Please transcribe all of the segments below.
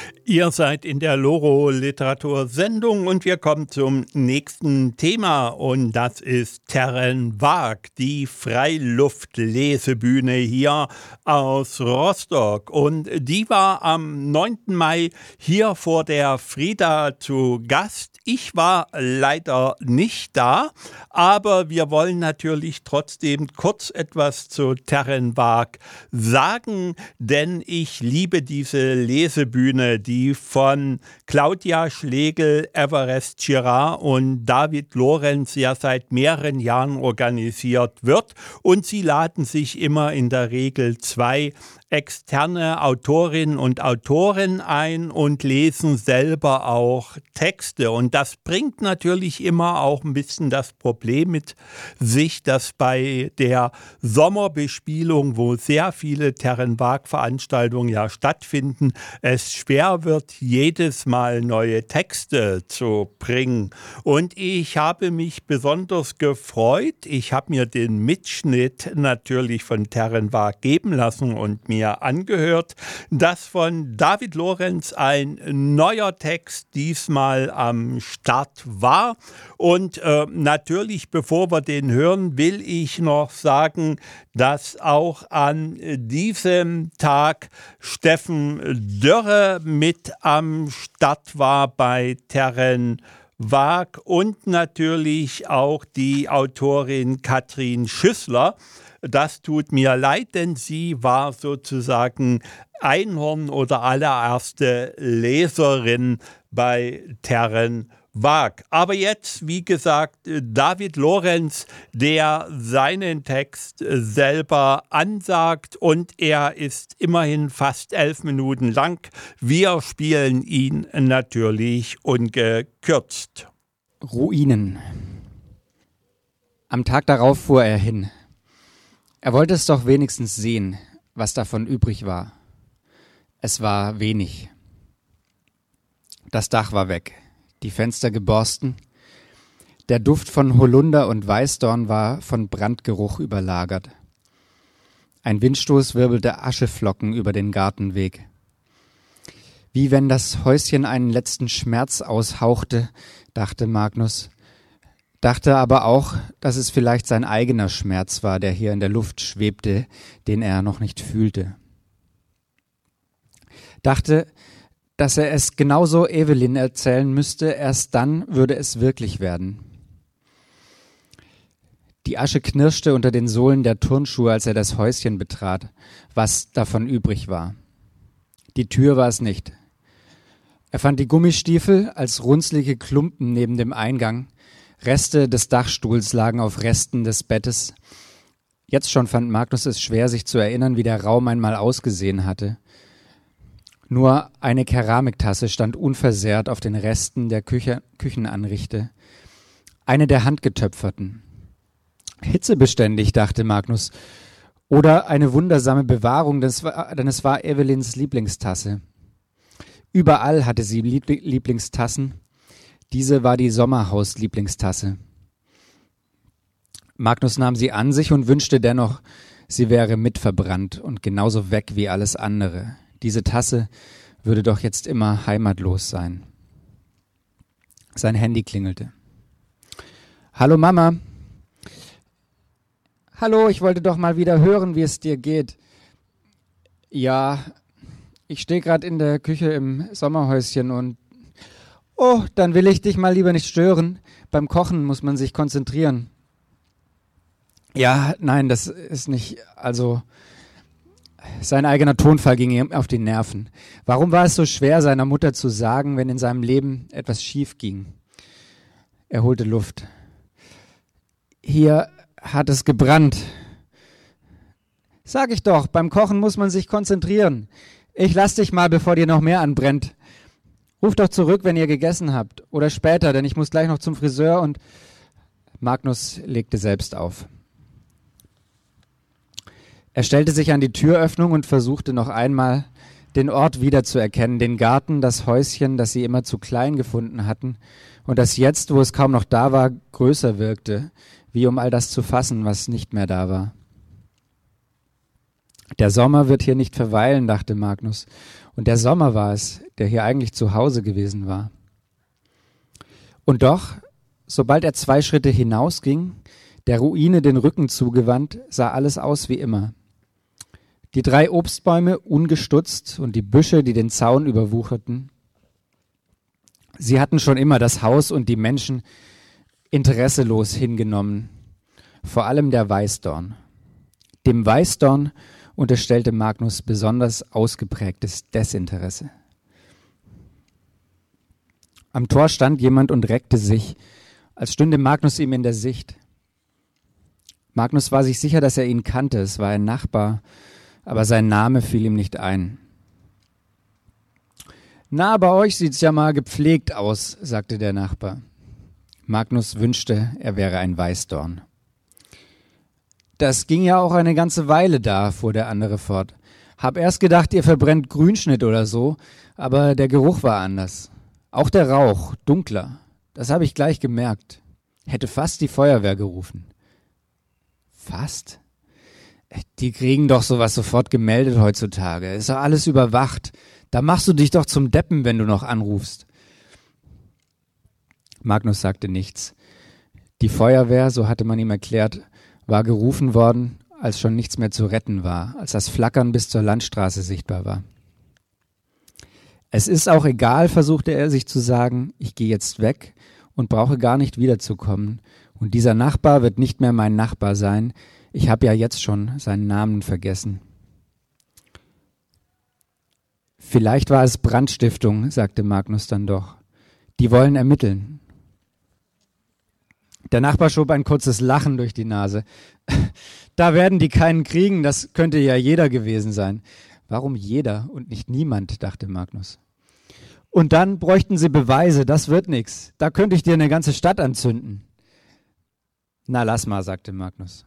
Ihr seid in der Loro Literatursendung und wir kommen zum nächsten Thema und das ist Terren Waag, die Freiluftlesebühne hier aus Rostock. Und die war am 9. Mai hier vor der Frieda zu Gast. Ich war leider nicht da, aber wir wollen natürlich trotzdem kurz etwas zu Terren Waag sagen, denn ich liebe diese Lesebühne, die von Claudia Schlegel, Everest Girard und David Lorenz ja seit mehreren Jahren organisiert wird. Und sie laden sich immer in der Regel 2 externe Autorinnen und Autoren ein und lesen selber auch Texte. Und das bringt natürlich immer auch ein bisschen das Problem mit sich, dass bei der Sommerbespielung, wo sehr viele Terren Waag-Veranstaltungen ja stattfinden, es schwer wird, jedes Mal neue Texte zu bringen. Und ich habe mich besonders gefreut. Ich habe mir den Mitschnitt natürlich von Terren Waag geben lassen und mir angehört, dass von David Lorenz ein neuer Text diesmal am Start war. Und natürlich, bevor wir den hören, will ich noch sagen, dass auch an diesem Tag Steffen Dörre mit am Start war bei Terren Waag und natürlich auch die Autorin Katrin Schüssler. Das tut mir leid, denn sie war sozusagen Einhorn oder allererste Leserin bei Terren Waag. Aber jetzt, wie gesagt, David Lorenz, der seinen Text selber ansagt und er ist immerhin fast 11 Minuten lang. Wir spielen ihn natürlich ungekürzt. Ruinen. Am Tag darauf fuhr er hin. Er wollte es doch wenigstens sehen, was davon übrig war. Es war wenig. Das Dach war weg, die Fenster geborsten. Der Duft von Holunder und Weißdorn war von Brandgeruch überlagert. Ein Windstoß wirbelte Ascheflocken über den Gartenweg. Wie wenn das Häuschen einen letzten Schmerz aushauchte, dachte Magnus, dachte aber auch, dass es vielleicht sein eigener Schmerz war, der hier in der Luft schwebte, den er noch nicht fühlte. Dachte, dass er es genauso Evelyn erzählen müsste, erst dann würde es wirklich werden. Die Asche knirschte unter den Sohlen der Turnschuhe, als er das Häuschen betrat, was davon übrig war. Die Tür war es nicht. Er fand die Gummistiefel als runzlige Klumpen neben dem Eingang. Reste des Dachstuhls lagen auf Resten des Bettes. Jetzt schon fand Magnus es schwer, sich zu erinnern, wie der Raum einmal ausgesehen hatte. Nur eine Keramiktasse stand unversehrt auf den Resten der Küchenanrichte. Eine der handgetöpferten. Hitzebeständig, dachte Magnus. Oder eine wundersame Bewahrung, denn es war Evelyns Lieblingstasse. Überall hatte sie Lieblingstassen. Diese war die Sommerhaus-Lieblingstasse. Magnus nahm sie an sich und wünschte dennoch, sie wäre mitverbrannt und genauso weg wie alles andere. Diese Tasse würde doch jetzt immer heimatlos sein. Sein Handy klingelte. Hallo Mama. Hallo, ich wollte doch mal wieder hören, wie es dir geht. Ja, ich stehe gerade in der Küche im Sommerhäuschen und oh, dann will ich dich mal lieber nicht stören. Beim Kochen muss man sich konzentrieren. Ja, nein, das ist nicht, also sein eigener Tonfall ging ihm auf die Nerven. Warum war es so schwer, seiner Mutter zu sagen, wenn in seinem Leben etwas schief ging? Er holte Luft. Hier hat es gebrannt. Sag ich doch, beim Kochen muss man sich konzentrieren. Ich lass dich mal, bevor dir noch mehr anbrennt. Ruf doch zurück, wenn ihr gegessen habt. Oder später, denn ich muss gleich noch zum Friseur und... Magnus legte selbst auf. Er stellte sich an die Türöffnung und versuchte noch einmal, den Ort wiederzuerkennen, den Garten, das Häuschen, das sie immer zu klein gefunden hatten und das jetzt, wo es kaum noch da war, größer wirkte, wie um all das zu fassen, was nicht mehr da war. Der Sommer wird hier nicht verweilen, dachte Magnus. Und der Sommer war es, der hier eigentlich zu Hause gewesen war. Und doch, sobald er 2 Schritte hinausging, der Ruine den Rücken zugewandt, sah alles aus wie immer. Die 3 Obstbäume ungestutzt und die Büsche, die den Zaun überwucherten. Sie hatten schon immer das Haus und die Menschen interesselos hingenommen, vor allem der Weißdorn. Dem Weißdorn unterstellte Magnus besonders ausgeprägtes Desinteresse. Am Tor stand jemand und reckte sich, als stünde Magnus ihm in der Sicht. Magnus war sich sicher, dass er ihn kannte, es war ein Nachbar, aber sein Name fiel ihm nicht ein. »Na, bei euch sieht's ja mal gepflegt aus«, sagte der Nachbar. Magnus wünschte, er wäre ein Weißdorn. »Das ging ja auch eine ganze Weile da«, fuhr der andere fort. »Hab erst gedacht, ihr verbrennt Grünschnitt oder so, aber der Geruch war anders. Auch der Rauch, dunkler. Das habe ich gleich gemerkt. Hätte fast die Feuerwehr gerufen.« »Fast? Die kriegen doch sowas sofort gemeldet heutzutage. Ist doch alles überwacht. Da machst du dich doch zum Deppen, wenn du noch anrufst.« Magnus sagte nichts. Die Feuerwehr, so hatte man ihm erklärt, war gerufen worden, als schon nichts mehr zu retten war, als das Flackern bis zur Landstraße sichtbar war. Es ist auch egal, versuchte er sich zu sagen, ich gehe jetzt weg und brauche gar nicht wiederzukommen. Und dieser Nachbar wird nicht mehr mein Nachbar sein. Ich habe ja jetzt schon seinen Namen vergessen. Vielleicht war es Brandstiftung, sagte Magnus dann doch. Die wollen ermitteln. Der Nachbar schob ein kurzes Lachen durch die Nase. Da werden die keinen kriegen, das könnte ja jeder gewesen sein. Warum jeder und nicht niemand, dachte Magnus. Und dann bräuchten sie Beweise, das wird nix. Da könnte ich dir eine ganze Stadt anzünden. Na, lass mal, sagte Magnus.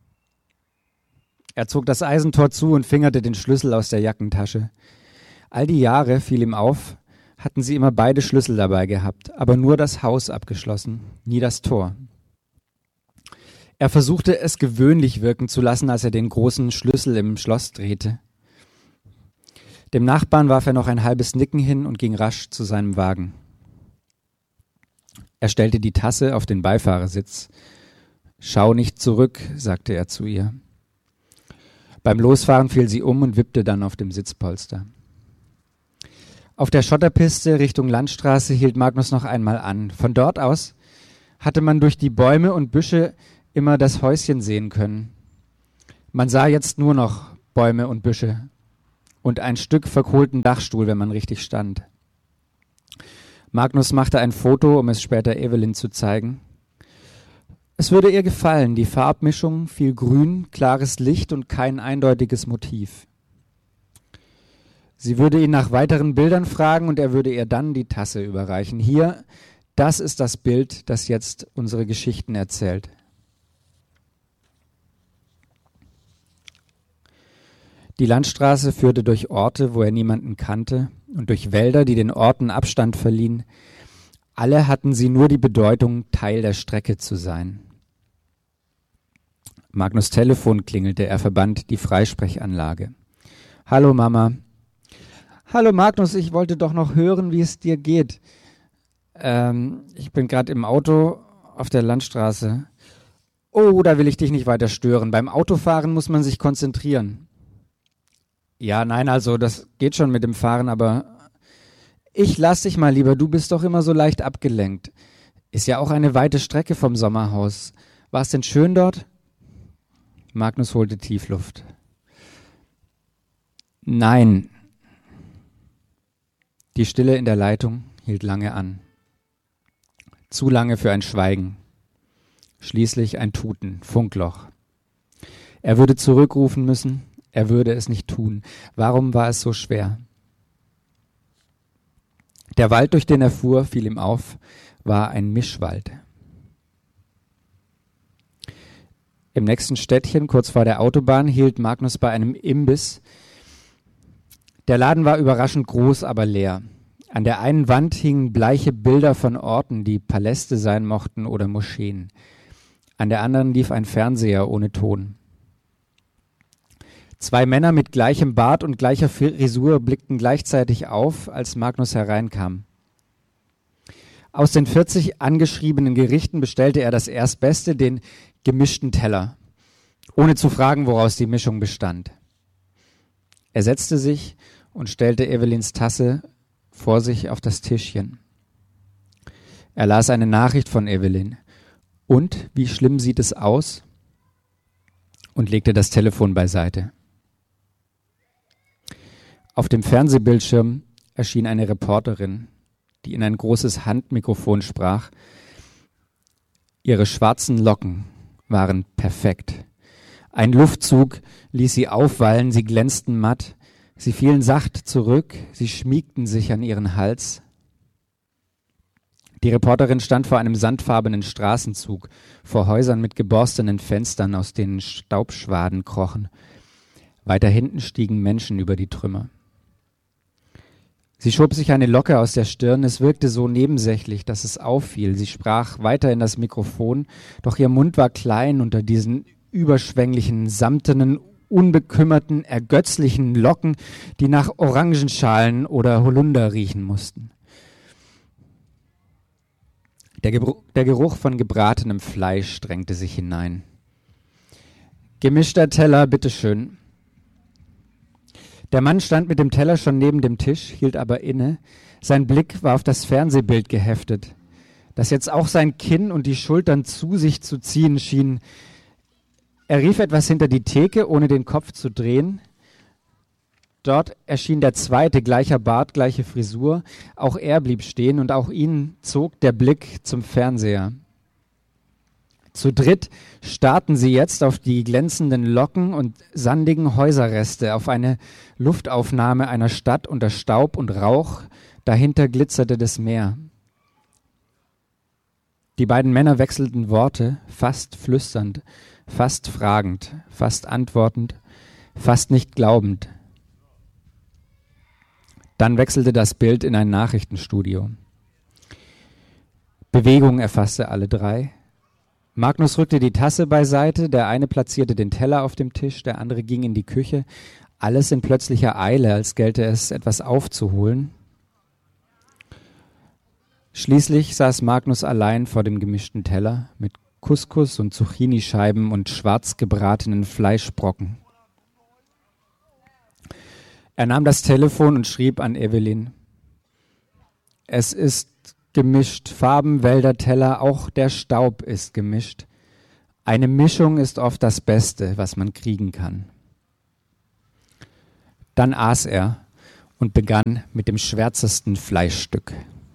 Er zog das Eisentor zu und fingerte den Schlüssel aus der Jackentasche. All die Jahre, fiel ihm auf, hatten sie immer beide Schlüssel dabei gehabt, aber nur das Haus abgeschlossen, nie das Tor. Er versuchte, es gewöhnlich wirken zu lassen, als er den großen Schlüssel im Schloss drehte. Dem Nachbarn warf er noch ein halbes Nicken hin und ging rasch zu seinem Wagen. Er stellte die Tasse auf den Beifahrersitz. »Schau nicht zurück«, sagte er zu ihr. Beim Losfahren fiel sie um und wippte dann auf dem Sitzpolster. Auf der Schotterpiste Richtung Landstraße hielt Magnus noch einmal an. Von dort aus hatte man durch die Bäume und Büsche immer das Häuschen sehen können. Man sah jetzt nur noch Bäume und Büsche und ein Stück verkohlten Dachstuhl, wenn man richtig stand. Magnus machte ein Foto, um es später Evelyn zu zeigen. Es würde ihr gefallen, die Farbmischung, viel Grün, klares Licht und kein eindeutiges Motiv. Sie würde ihn nach weiteren Bildern fragen und er würde ihr dann die Tasse überreichen. Hier, das ist das Bild, das jetzt unsere Geschichten erzählt. Die Landstraße führte durch Orte, wo er niemanden kannte, und durch Wälder, die den Orten Abstand verliehen. Alle hatten sie nur die Bedeutung, Teil der Strecke zu sein. Magnus' Telefon klingelte, er verband die Freisprechanlage. »Hallo Mama.« »Hallo Magnus, ich wollte doch noch hören, wie es dir geht. Ich bin gerade im Auto auf der Landstraße. Oh, da will ich dich nicht weiter stören. Beim Autofahren muss man sich konzentrieren.« »Ja, nein, also das geht schon mit dem Fahren, aber ich lass dich mal lieber, du bist doch immer so leicht abgelenkt. Ist ja auch eine weite Strecke vom Sommerhaus. War es denn schön dort?« Magnus holte Tiefluft. »Nein.« Die Stille in der Leitung hielt lange an. Zu lange für ein Schweigen. Schließlich ein Tuten, Funkloch. Er würde zurückrufen müssen, er würde es nicht tun. Warum war es so schwer? Der Wald, durch den er fuhr, fiel ihm auf, war ein Mischwald. Im nächsten Städtchen, kurz vor der Autobahn, hielt Magnus bei einem Imbiss. Der Laden war überraschend groß, aber leer. An der einen Wand hingen bleiche Bilder von Orten, die Paläste sein mochten oder Moscheen. An der anderen lief ein Fernseher ohne Ton. 2 Männer mit gleichem Bart und gleicher Frisur blickten gleichzeitig auf, als Magnus hereinkam. Aus den 40 angeschriebenen Gerichten bestellte er das Erstbeste, den gemischten Teller, ohne zu fragen, woraus die Mischung bestand. Er setzte sich und stellte Evelins Tasse vor sich auf das Tischchen. Er las eine Nachricht von Evelyn. Und, wie schlimm sieht es aus? Und legte das Telefon beiseite. Auf dem Fernsehbildschirm erschien eine Reporterin, die in ein großes Handmikrofon sprach. Ihre schwarzen Locken waren perfekt. Ein Luftzug ließ sie aufwallen, sie glänzten matt, sie fielen sacht zurück, sie schmiegten sich an ihren Hals. Die Reporterin stand vor einem sandfarbenen Straßenzug, vor Häusern mit geborstenen Fenstern, aus denen Staubschwaden krochen. Weiter hinten stiegen Menschen über die Trümmer. Sie schob sich eine Locke aus der Stirn, es wirkte so nebensächlich, dass es auffiel. Sie sprach weiter in das Mikrofon, doch ihr Mund war klein unter diesen überschwänglichen, samtenen, unbekümmerten, ergötzlichen Locken, die nach Orangenschalen oder Holunder riechen mussten. Der Geruch von gebratenem Fleisch drängte sich hinein. Gemischter Teller, bitteschön. Der Mann stand mit dem Teller schon neben dem Tisch, hielt aber inne. Sein Blick war auf das Fernsehbild geheftet, das jetzt auch sein Kinn und die Schultern zu sich zu ziehen schien. Er rief etwas hinter die Theke, ohne den Kopf zu drehen. Dort erschien der zweite, gleicher Bart, gleiche Frisur. Auch er blieb stehen und auch ihn zog der Blick zum Fernseher. Zu dritt starrten sie jetzt auf die glänzenden Locken und sandigen Häuserreste, auf eine Luftaufnahme einer Stadt unter Staub und Rauch. Dahinter glitzerte das Meer. Die beiden Männer wechselten Worte, fast flüsternd, fast fragend, fast antwortend, fast nicht glaubend. Dann wechselte das Bild in ein Nachrichtenstudio. Bewegung erfasste alle drei. Magnus rückte die Tasse beiseite, der eine platzierte den Teller auf dem Tisch, der andere ging in die Küche. Alles in plötzlicher Eile, als gelte es, etwas aufzuholen. Schließlich saß Magnus allein vor dem gemischten Teller mit Couscous und Zucchinischeiben und schwarz gebratenen Fleischbrocken. Er nahm das Telefon und schrieb an Evelyn. Es ist gemischt, Farben, Wälder, Teller, auch der Staub ist gemischt. Eine Mischung ist oft das Beste, was man kriegen kann. Dann aß er und begann mit dem schwärzesten Fleischstück.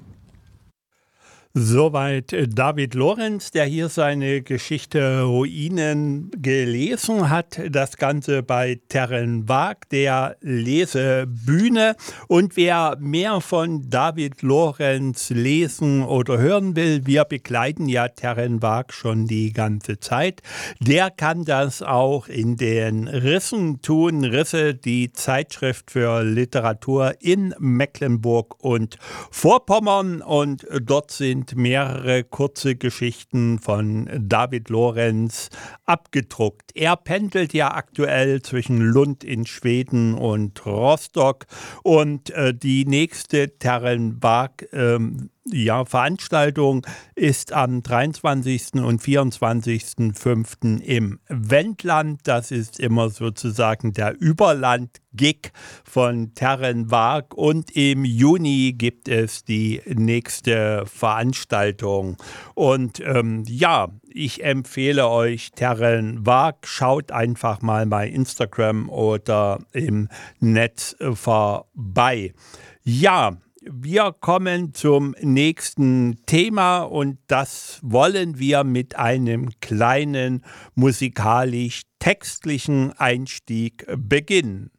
Soweit David Lorenz, der hier seine Geschichte Ruinen gelesen hat. Das Ganze bei Terren Waag, der Lesebühne. Und wer mehr von David Lorenz lesen oder hören will, wir begleiten ja Terren Waag schon die ganze Zeit. Der kann das auch in den Rissen tun. Risse, die Zeitschrift für Literatur in Mecklenburg und Vorpommern. Und dort sind mehrere kurze Geschichten von David Lorenz abgedruckt. Er pendelt ja aktuell zwischen Lund in Schweden und Rostock und die nächste Terren Waag Veranstaltung ist am 23. und 24.05. im Wendland. Das ist immer sozusagen der Überland-Gig von Terren Waag. Und im Juni gibt es die nächste Veranstaltung. Und ich empfehle euch Terren Waag. Schaut einfach mal bei Instagram oder im Netz vorbei. Ja, wir kommen zum nächsten Thema und das wollen wir mit einem kleinen musikalisch-textlichen Einstieg beginnen.